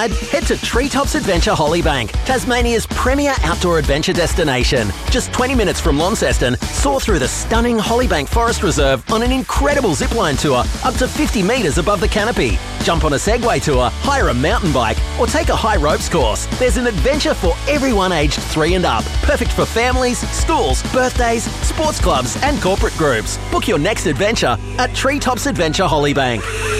decide? Head to Treetops Adventure Hollybank, Tasmania's premier outdoor adventure destination. Just 20 minutes from Launceston, soar through the stunning Hollybank Forest Reserve on an incredible zipline tour up to 50 metres above the canopy. Jump on a Segway tour, hire a mountain bike, or take a high ropes course. There's an adventure for everyone aged 3 and up. Perfect for families, schools, birthdays, sports clubs and corporate groups. Book your next adventure at Treetops Adventure Hollybank.